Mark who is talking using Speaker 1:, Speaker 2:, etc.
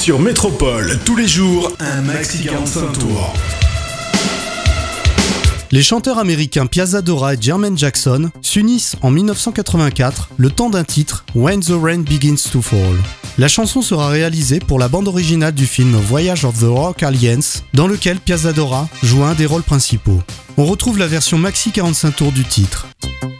Speaker 1: Sur Métropole, tous les jours, un maxi 45 tours.
Speaker 2: Les chanteurs américains Piazza Dora et Jermaine Jackson s'unissent en 1984, le temps d'un titre, When the Rain Begins to Fall. La chanson sera réalisée pour la bande originale du film Voyage of the Rock Alliance, dans lequel Piazza Dora joue un des rôles principaux. On retrouve la version maxi 45 tours du titre.